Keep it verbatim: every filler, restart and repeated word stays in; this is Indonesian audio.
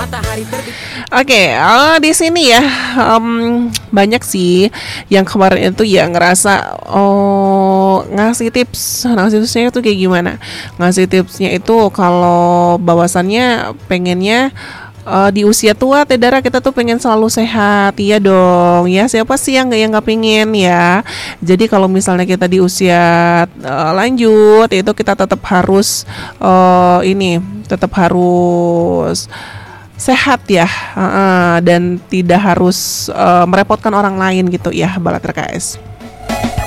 Oke, oh, di sini ya em, banyak sih yang kemarin itu ya ngerasa oh ngasih tips, ngasih tipsnya itu kayak gimana? Ngasih tipsnya itu kalau bahwasannya pengennya eh, di usia tua Teh Dara kita tuh pengen selalu sehat, iya dong. Ya siapa sih yang nggak yang nggak pengen ya? Jadi kalau misalnya kita di usia eh, lanjut itu kita tetap harus eh, ini tetap harus sehat ya, heeh, dan tidak harus eh, merepotkan orang lain gitu ya, Balat R K S.